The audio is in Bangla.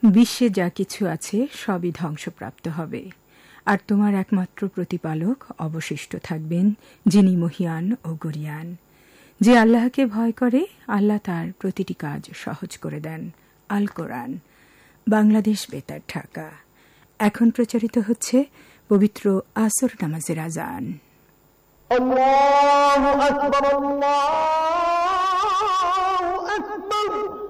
বিশ্বে যা কিছু আছে সবই ধ্বংসপ্রাপ্ত হবে, আর তোমার একমাত্র প্রতিপালক অবশিষ্ট থাকবেন, যিনি মহিয়ান ও গরিয়ান। যে আল্লাহকে ভয় করে, আল্লাহ তার প্রতিটি কাজ সহজ করে দেন। আল কোরআন, বাংলাদেশ বেতার, ঢাকা। এখন প্রচারিত হচ্ছে পবিত্র আসর নামাজের আযান। আল্লাহু আকবার, আল্লাহু